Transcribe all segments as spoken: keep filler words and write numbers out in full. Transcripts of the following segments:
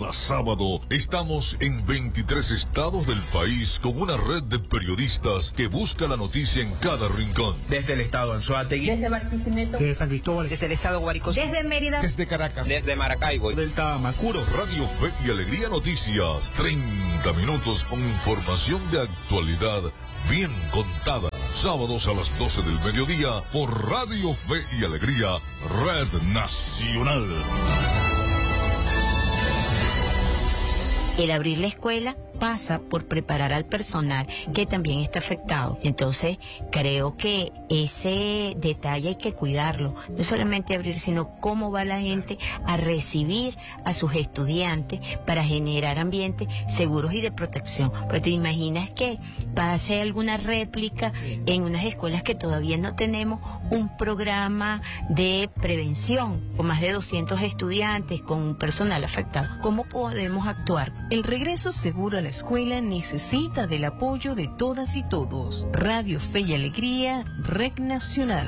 Cada sábado estamos en veintitrés estados del país con una red de periodistas que busca la noticia en cada rincón. Desde el estado Anzoátegui, desde Barquisimeto, desde San Cristóbal, desde el estado Guárico, desde Mérida, desde Caracas, desde Maracaibo, del Tamacuro. Radio Fe y Alegría Noticias, treinta minutos con información de actualidad bien contada. Sábados a las doce del mediodía por Radio Fe y Alegría, Red Nacional. El abrir la escuela pasa por preparar al personal que también está afectado. Entonces, creo que ese detalle hay que cuidarlo. No solamente abrir, sino cómo va la gente a recibir a sus estudiantes para generar ambientes seguros y de protección. Porque te imaginas que pase alguna réplica en unas escuelas que todavía no tenemos un programa de prevención con más de doscientos estudiantes, con un personal afectado. ¿Cómo podemos actuar? El regreso seguro a la escuela necesita del apoyo de todas y todos. Radio Fe y Alegría, Red Nacional.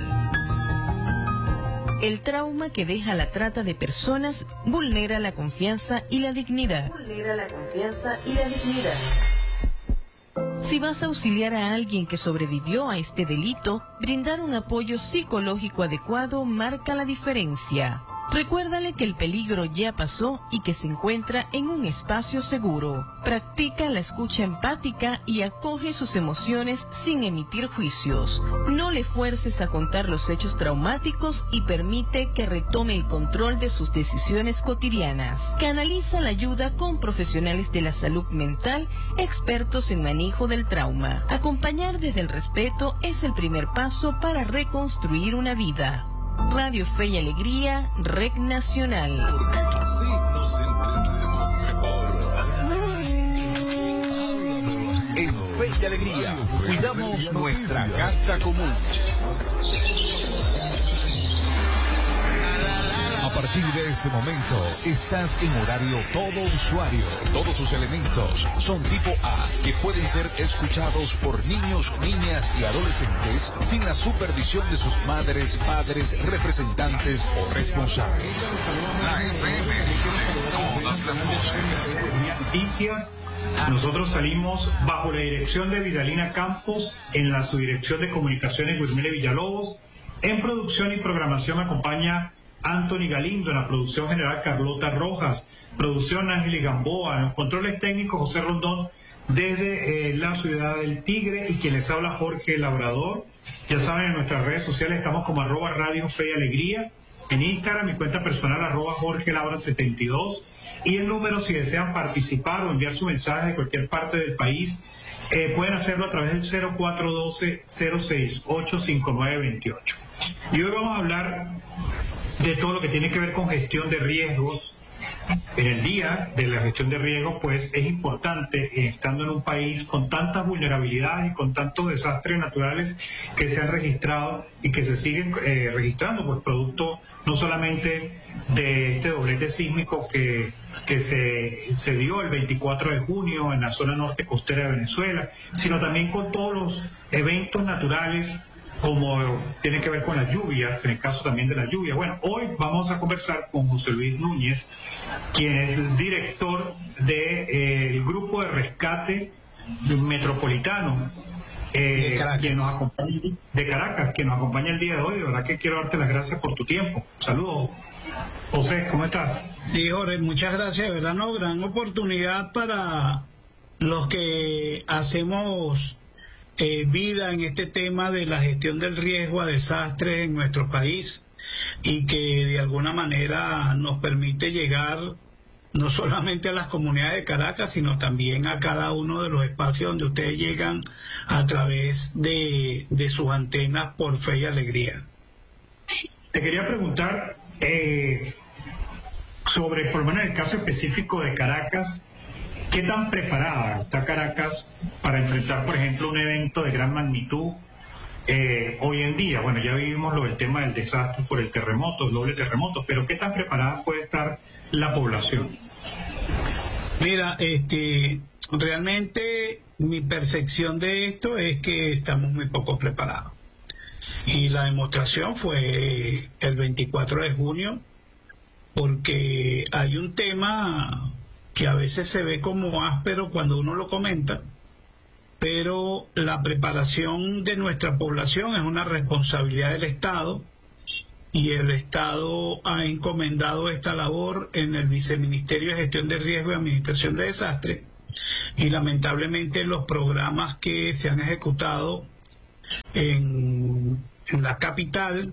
El trauma que deja la trata de personas vulnera la confianza y la dignidad. Vulnera la confianza y la dignidad. Si vas a auxiliar a alguien que sobrevivió a este delito, brindar un apoyo psicológico adecuado marca la diferencia. Recuérdale que el peligro ya pasó y que se encuentra en un espacio seguro. Practica la escucha empática y acoge sus emociones sin emitir juicios. No le fuerces a contar los hechos traumáticos y permite que retome el control de sus decisiones cotidianas. Canaliza la ayuda con profesionales de la salud mental, expertos en manejo del trauma. Acompañar desde el respeto es el primer paso para reconstruir una vida. Radio Fe y Alegría, Red Nacional. Porque así nos entendemos mejor. en Fe y Alegría, cuidamos nuestra casa común. A partir de este momento, estás en horario todo usuario. Todos sus elementos son tipo A, que pueden ser escuchados por niños, niñas y adolescentes sin la supervisión de sus madres, padres, representantes o responsables. La F M de todas las voces. Noticias. Nosotros salimos bajo la dirección de Vidalina Campos, en la subdirección de comunicaciones Wilmile Villalobos. En producción y programación acompaña Anthony Galindo, en la producción general Carlota Rojas, producción Ángel Gamboa, en los controles técnicos José Rondón desde eh, la ciudad del Tigre, y quien les habla Jorge Labrador. Ya saben, en nuestras redes sociales estamos como arroba Radio Fe y Alegría, en Instagram mi cuenta personal arroba Jorge Labra setenta y dos, y el número, si desean participar o enviar su mensaje de cualquier parte del país, eh, pueden hacerlo a través del cero cuatro uno dos, cero seis ocho, cinco nueve dos ocho. Y hoy vamos a hablar de todo lo que tiene que ver con gestión de riesgos. En el día de la gestión de riesgos, pues es importante, eh, estando en un país con tantas vulnerabilidades y con tantos desastres naturales que se han registrado y que se siguen eh, registrando, pues producto no solamente de este doblete sísmico que, que se, se dio el veinticuatro de junio en la zona norte costera de Venezuela, sino también con todos los eventos naturales, como tiene que ver con las lluvias, en el caso también de las lluvias. Bueno, hoy vamos a conversar con José Luis Núñez, quien es el director del de, eh, grupo de rescate metropolitano eh, de, Caracas. Quien nos acompaña, de Caracas, quien nos acompaña el día de hoy. De verdad que quiero darte las gracias por tu tiempo. Saludos. José, ¿cómo estás? Sí, Jorge, muchas gracias. De verdad, no, gran oportunidad para los que hacemos Eh, vida en este tema de la gestión del riesgo a desastres en nuestro país, y que de alguna manera nos permite llegar no solamente a las comunidades de Caracas, sino también a cada uno de los espacios donde ustedes llegan a través de, de sus antenas por Fe y Alegría. Te quería preguntar eh, sobre, por lo menos en el caso específico de Caracas, ¿qué tan preparada está Caracas para enfrentar, por ejemplo, un evento de gran magnitud eh, hoy en día? Bueno, ya vivimos lo del tema del desastre por el terremoto, el doble terremoto, pero ¿qué tan preparada puede estar la población? Mira, este, realmente mi percepción de esto es que estamos muy poco preparados. Y la demostración fue el veinticuatro de junio, porque hay un tema que a veces se ve como áspero cuando uno lo comenta, pero la preparación de nuestra población es una responsabilidad del Estado, y el Estado ha encomendado esta labor en el Viceministerio de Gestión de Riesgo y Administración de Desastres, y lamentablemente los programas que se han ejecutado en, en la capital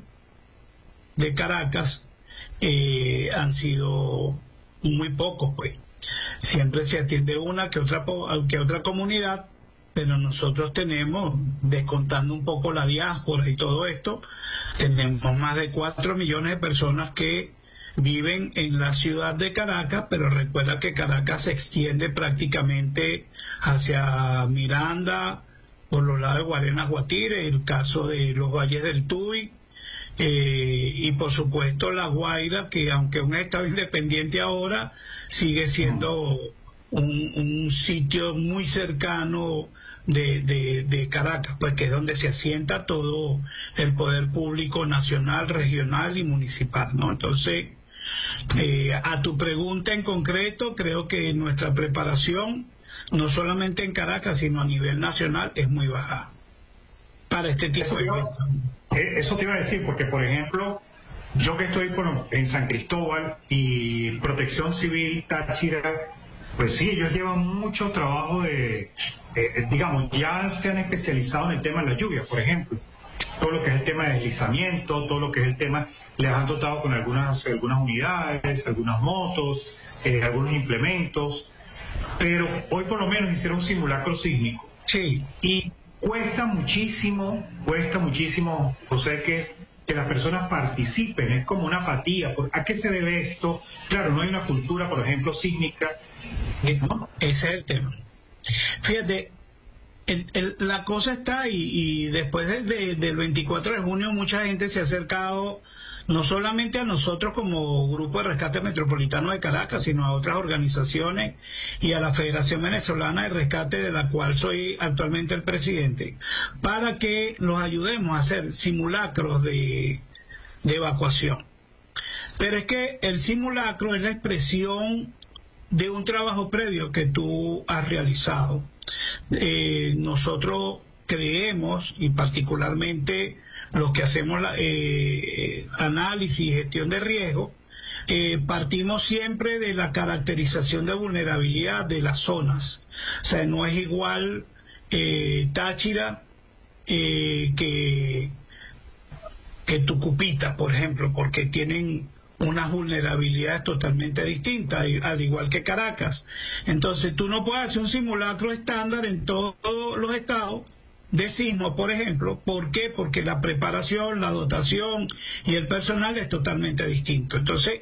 de Caracas eh, han sido muy pocos, pues. Siempre se atiende una que otra, que otra comunidad, pero nosotros tenemos, descontando un poco la diáspora y todo esto, tenemos más de cuatro millones de personas que viven en la ciudad de Caracas, pero recuerda que Caracas se extiende prácticamente hacia Miranda, por los lados de Guarenas, Guatire, el caso de los Valles del Tuy, eh, y por supuesto La Guaira, que aunque es un estado independiente ahora, sigue siendo un, un sitio muy cercano de, de, de Caracas, pues que es donde se asienta todo el poder público nacional, regional y municipal, ¿no? Entonces, eh, a tu pregunta en concreto, creo que nuestra preparación, no solamente en Caracas, sino a nivel nacional, es muy baja para este tipo de eventos. Eso te iba a decir, porque por ejemplo, yo que estoy por, en San Cristóbal y Protección Civil Táchira, pues sí, ellos llevan mucho trabajo de, eh, digamos, ya se han especializado en el tema de las lluvias, por ejemplo. Todo lo que es el tema de deslizamiento, todo lo que es el tema, les han dotado con algunas, algunas unidades, algunas motos, eh, algunos implementos, pero hoy por lo menos hicieron un simulacro sísmico. Sí. Y cuesta muchísimo, cuesta muchísimo, José, que, que las personas participen, es como una apatía. ¿A qué se debe esto? Claro, no hay una cultura, por ejemplo, sísmica. ¿No? Ese es el tema. Fíjate, el, el, la cosa está y, y después de, de, del veinticuatro de junio mucha gente se ha acercado no solamente a nosotros como Grupo de Rescate Metropolitano de Caracas, sino a otras organizaciones y a la Federación Venezolana de Rescate, de la cual soy actualmente el presidente, para que los ayudemos a hacer simulacros de, de evacuación. Pero es que el simulacro es la expresión de un trabajo previo que tú has realizado. Eh, nosotros creemos, y particularmente los que hacemos la, eh, análisis y gestión de riesgo, eh, partimos siempre de la caracterización de vulnerabilidad de las zonas. O sea, no es igual eh, Táchira eh, que, que Tucupita, por ejemplo, porque tienen unas vulnerabilidades totalmente distintas, al igual que Caracas. Entonces tú no puedes hacer un simulacro estándar en todos los estados de sismo, por ejemplo. ¿Por qué? Porque la preparación, la dotación y el personal es totalmente distinto. Entonces,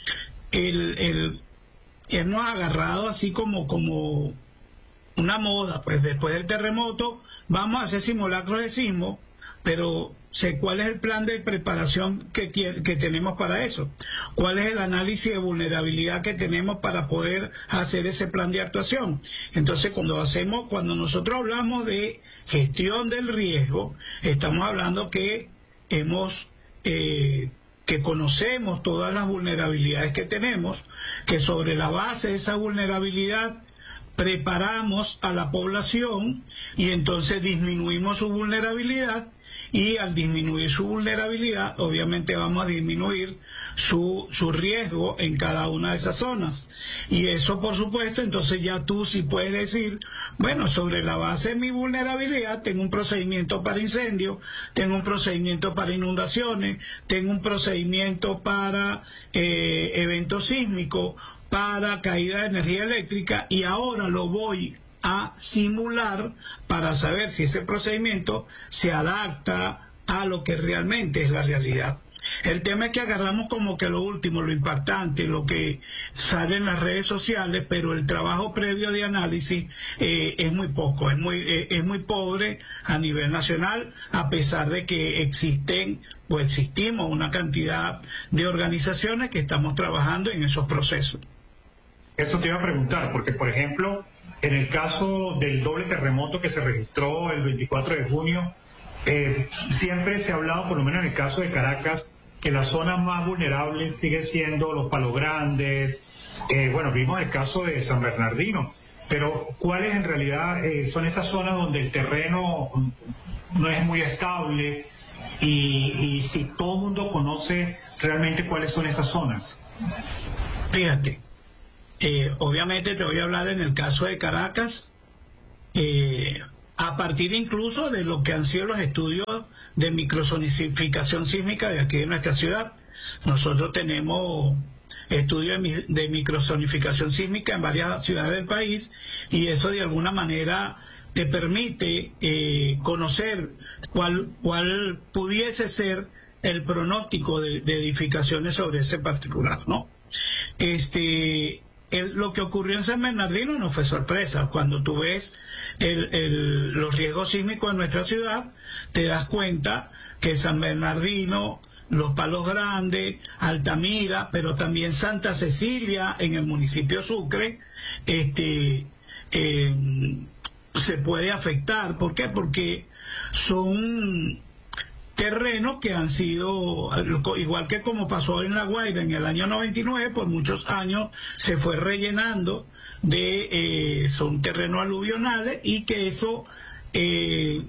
el, el, hemos agarrado así como, como una moda, pues después del terremoto vamos a hacer simulacros de sismo, pero sé cuál es el plan de preparación que, que tenemos para eso, cuál es el análisis de vulnerabilidad que tenemos para poder hacer ese plan de actuación. Entonces, cuando hacemos, cuando nosotros hablamos de gestión del riesgo, estamos hablando que hemos eh, que conocemos todas las vulnerabilidades que tenemos, que sobre la base de esa vulnerabilidad preparamos a la población y entonces disminuimos su vulnerabilidad. Y al disminuir su vulnerabilidad, obviamente vamos a disminuir su, su riesgo en cada una de esas zonas. Y eso, por supuesto, entonces ya tú sí puedes decir, bueno, sobre la base de mi vulnerabilidad, tengo un procedimiento para incendio, tengo un procedimiento para inundaciones, tengo un procedimiento para eh, eventos sísmicos, para caída de energía eléctrica, y ahora lo voy a simular para saber si ese procedimiento se adapta a lo que realmente es la realidad. El tema es que agarramos como que lo último, lo impactante, lo que sale en las redes sociales, pero el trabajo previo de análisis eh, es muy poco, es muy, eh, es muy pobre a nivel nacional, a pesar de que existen o existimos una cantidad de organizaciones que estamos trabajando en esos procesos. Eso te iba a preguntar, porque por ejemplo, en el caso del doble terremoto que se registró el veinticuatro de junio, eh, siempre se ha hablado, por lo menos en el caso de Caracas, que la zona más vulnerable sigue siendo los Palos Grandes, Eh, bueno, vimos el caso de San Bernardino, pero ¿cuáles en realidad eh, son esas zonas donde el terreno no es muy estable? Y, y si todo el mundo conoce realmente cuáles son esas zonas. Fíjate, eh, obviamente te voy a hablar en el caso de Caracas, eh, a partir incluso de lo que han sido los estudios de microzonificación sísmica de aquí de nuestra ciudad. Nosotros tenemos estudios de, de microzonificación sísmica en varias ciudades del país, y eso de alguna manera te permite eh, conocer cuál, cuál pudiese ser el pronóstico de, de edificaciones sobre ese particular, ¿no? Este, el, lo que ocurrió en San Bernardino no fue sorpresa. Cuando tú ves el, el, los riesgos sísmicos en nuestra ciudad, te das cuenta que San Bernardino, Los Palos Grandes, Altamira, pero también Santa Cecilia en el municipio Sucre, este, eh, se puede afectar. ¿Por qué? Porque son terrenos que han sido, igual que como pasó en La Guaira en el año noventa y nueve, por muchos años se fue rellenando de, eh, son terrenos aluvionales, y que eso eh,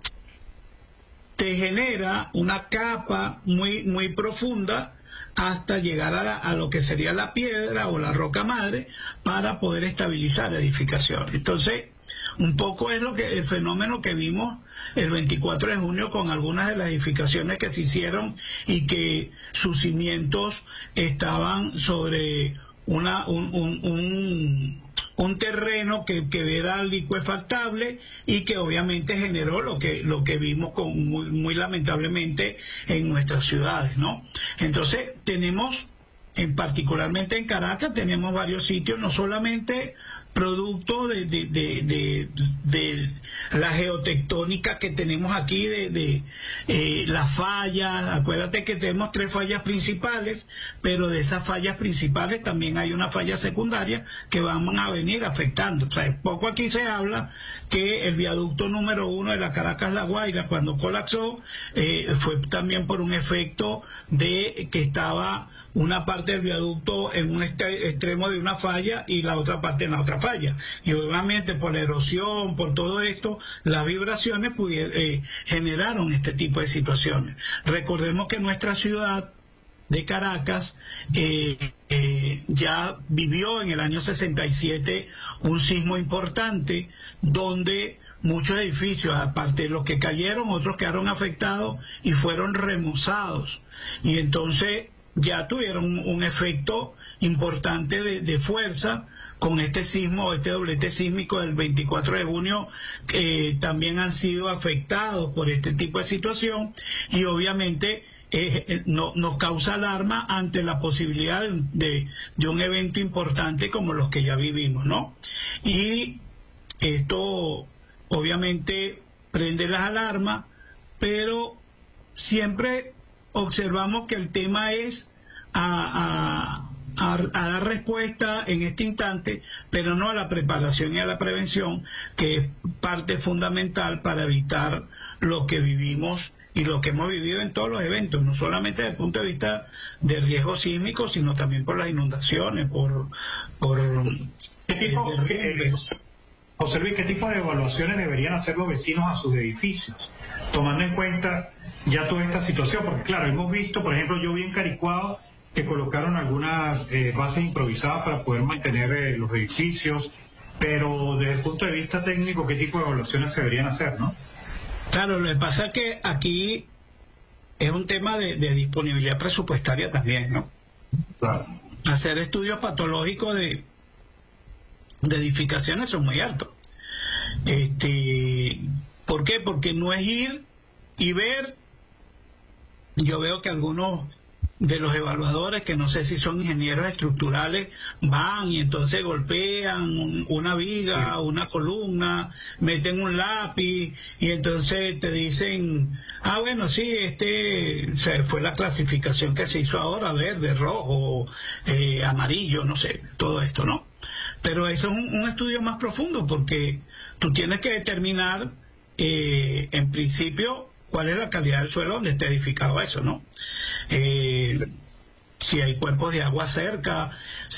te genera una capa muy, muy profunda hasta llegar a, la, a lo que sería la piedra o la roca madre para poder estabilizar edificaciones. Entonces, un poco es lo que el fenómeno que vimos el veinticuatro de junio con algunas de las edificaciones que se hicieron y que sus cimientos estaban sobre una, un, un, un, un terreno que, que era licuefactable, y que obviamente generó lo que, lo que vimos con, muy, muy lamentablemente en nuestras ciudades, ¿no? Entonces tenemos, en particularmente en Caracas, tenemos varios sitios, no solamente producto de, de, de, de, de la geotectónica que tenemos aquí, de, de eh, las fallas. Acuérdate que tenemos tres fallas principales, pero de esas fallas principales también hay una falla secundaria que van a venir afectando. O sea, poco aquí se habla que el viaducto número uno de la Caracas-La Guaira, cuando colapsó, eh, fue también por un efecto de que estaba una parte del viaducto en un extremo de una falla y la otra parte en la otra falla. Y obviamente por la erosión, por todo esto, las vibraciones pudieron, eh, generaron este tipo de situaciones. Recordemos que nuestra ciudad de Caracas eh, eh, ya vivió en el año sesenta y siete un sismo importante, donde muchos edificios, aparte de los que cayeron, otros quedaron afectados y fueron remozados. Y entonces ya tuvieron un efecto importante de, de fuerza con este sismo, este doblete sísmico del veinticuatro de junio, que también han sido afectados por este tipo de situación, y obviamente eh, no, nos causa alarma ante la posibilidad de, de, de un evento importante como los que ya vivimos, ¿no? Y esto obviamente prende las alarmas, pero siempre observamos que el tema es a, a, a, a dar respuesta en este instante, pero no a la preparación y a la prevención, que es parte fundamental para evitar lo que vivimos y lo que hemos vivido en todos los eventos, no solamente desde el punto de vista de riesgo sísmico, sino también por las inundaciones, por... por ¿Qué tipo, eh, José Luis, ¿qué tipo de evaluaciones deberían hacer los vecinos a sus edificios, tomando en cuenta ya toda esta situación? Porque claro, hemos visto, por ejemplo, yo vi en Caricuado que colocaron algunas eh, bases improvisadas para poder mantener eh, los edificios, pero desde el punto de vista técnico, ¿qué tipo de evaluaciones se deberían hacer, no? Claro, lo que pasa es que aquí es un tema de, de disponibilidad presupuestaria también, ¿no? Claro. Hacer estudios patológicos de, de edificaciones son muy altos. Este, ¿por qué? Porque no es ir y ver. Yo veo que algunos de los evaluadores, que no sé si son ingenieros estructurales, van y entonces golpean un, una viga, una columna, meten un lápiz y entonces te dicen, ah, bueno, sí, este o sea, fue la clasificación que se hizo ahora, verde, rojo, eh, amarillo, no sé, todo esto, ¿no? Pero eso es un, un estudio más profundo, porque tú tienes que determinar, eh, en principio, cuál es la calidad del suelo donde está edificado eso, ¿no? Eh, si hay cuerpos de agua cerca,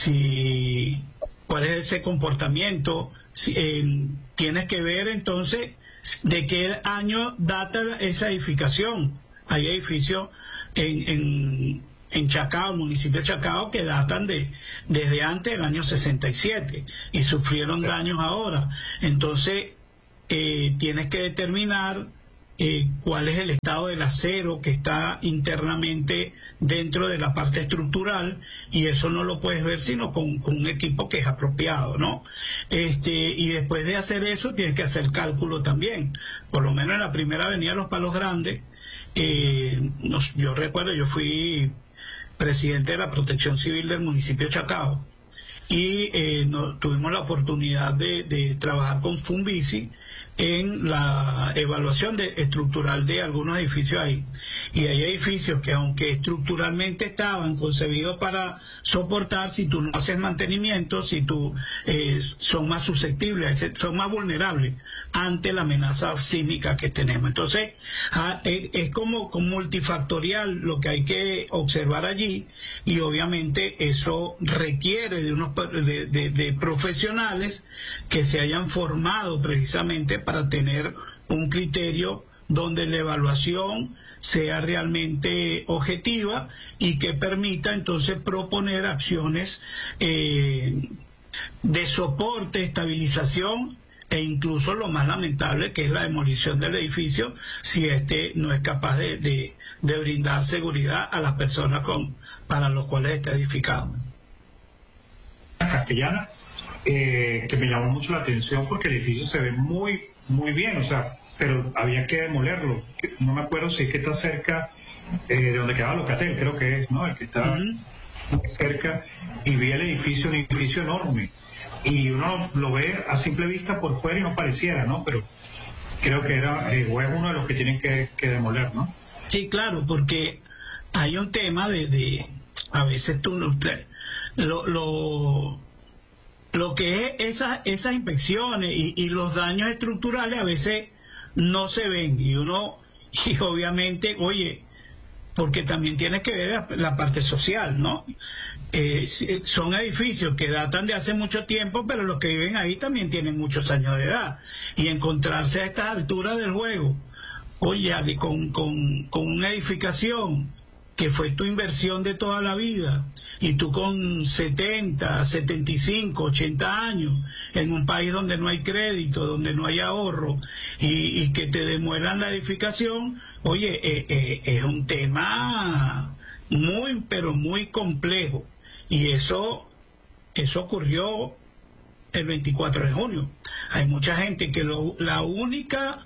si cuál es ese comportamiento. Si, eh, tienes que ver entonces de qué año data esa edificación. Hay edificios en, en, en Chacao, el municipio de Chacao, que datan de desde antes del año sesenta y siete y sufrieron daños ahora. Entonces, eh, tienes que determinar eh, cuál es el estado del acero que está internamente dentro de la parte estructural, y eso no lo puedes ver sino con, con un equipo que es apropiado, ¿no? Este, y después de hacer eso tienes que hacer cálculo también. Por lo menos en la primera avenida de Los Palos Grandes, eh, nos, yo recuerdo, yo fui presidente de la Protección Civil del municipio de Chacao, y eh, no, tuvimos la oportunidad de, de trabajar con Funvici en la evaluación de, estructural de algunos edificios ahí. Y hay edificios que, aunque estructuralmente estaban concebidos para soportar, si tú no haces mantenimiento, si tú eh, son más susceptibles, son más vulnerables ante la amenaza sísmica que tenemos. Entonces, ah, es, es como, como multifactorial lo que hay que observar allí, y obviamente eso requiere de unos de, de, de profesionales que se hayan formado precisamente para tener un criterio donde la evaluación sea realmente objetiva y que permita entonces proponer acciones eh, de soporte, estabilización, e incluso lo más lamentable, que es la demolición del edificio si este no es capaz de, de, de brindar seguridad a las personas con, para los cuales está edificado. Castellana, eh, que me llamó mucho la atención porque el edificio se ve muy, muy bien, o sea, pero había que demolerlo. No me acuerdo si es que está cerca eh, de donde quedaba Locatel, creo que es, ¿no? El que está uh-huh. muy cerca, y vi el edificio, un edificio enorme. Y uno lo ve a simple vista por fuera y no pareciera, ¿no? Pero creo que era eh, o es uno de los que tienen que, que demoler, ¿no? Sí, claro, porque hay un tema de, de a veces tú no, lo, lo, lo que es esas, esas inspecciones y, y los daños estructurales a veces no se ven, y uno, y obviamente, oye, porque también tienes que ver la, la parte social, ¿no? Eh, son edificios que datan de hace mucho tiempo, pero los que viven ahí también tienen muchos años de edad, y encontrarse a estas alturas del juego, oye, con, con, con una edificación que fue tu inversión de toda la vida, y tú con setenta, setenta y cinco, ochenta años, en un país donde no hay crédito, donde no hay ahorro, y, y que te demuelan la edificación, oye, eh, eh, es un tema muy, pero muy complejo. Y eso, eso ocurrió el veinticuatro de junio. Hay mucha gente que lo, la única,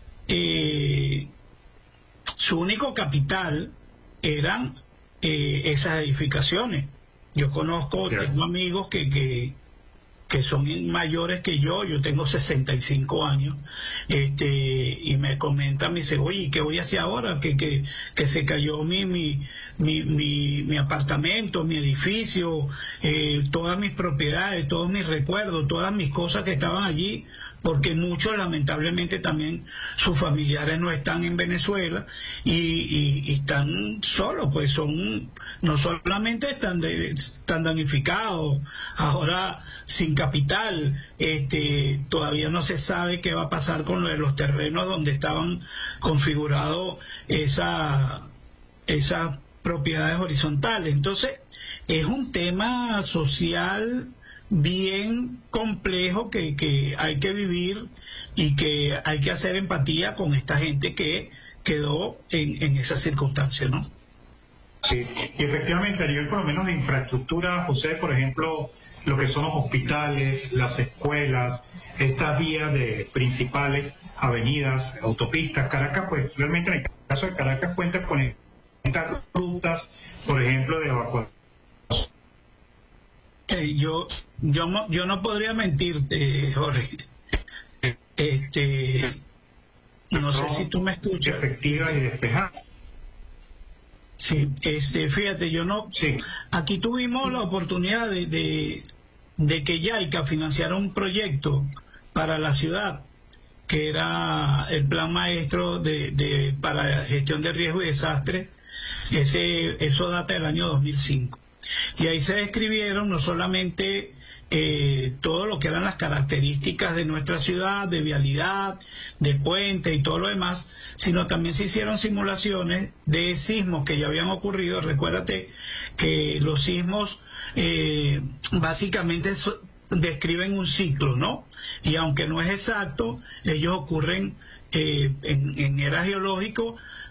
eh, su único capital eran eh, esas edificaciones. Yo conozco, sí. tengo amigos que, que, que son mayores que yo, yo tengo sesenta y cinco años, este, y me comentan, me dicen, oye, ¿qué voy a hacer ahora? Que, que, que se cayó mi, mi, mi, mi, mi apartamento, mi edificio, eh, todas mis propiedades, todos mis recuerdos, todas mis cosas que estaban allí, porque muchos lamentablemente también sus familiares no están en Venezuela y, y, y están solos, pues son, no solamente están, de, están damnificados, ahora sin capital, este, todavía no se sabe qué va a pasar con lo de los terrenos donde estaban configurados esa, esas propiedades horizontales. Entonces, es un tema social bien complejo que, que hay que vivir, y que hay que hacer empatía con esta gente que quedó en, en esas circunstancias, ¿no? Sí, y efectivamente a nivel por lo menos de infraestructura, José, por ejemplo, lo que son los hospitales, las escuelas, estas vías de principales, avenidas, autopistas, Caracas, pues realmente en el caso de Caracas cuenta con estas rutas, por ejemplo, de evacuación. Eh, yo, yo, yo no podría mentirte, Jorge. Este, no sé si tú me escuchas. Efectiva y despejada. Sí, este, fíjate, yo no. Sí. Aquí tuvimos la oportunidad de, de, de que YAICA financiara un proyecto para la ciudad, que era el plan maestro de, de para gestión de riesgo y desastre, Ese, eso data del año dos mil cinco. Y ahí se describieron no solamente eh, todo lo que eran las características de nuestra ciudad, de vialidad, de puente y todo lo demás, sino también se hicieron simulaciones de sismos que ya habían ocurrido. Recuérdate que los sismos eh, básicamente so, describen un ciclo, ¿no? Y aunque no es exacto, ellos ocurren eh, en, en era geológico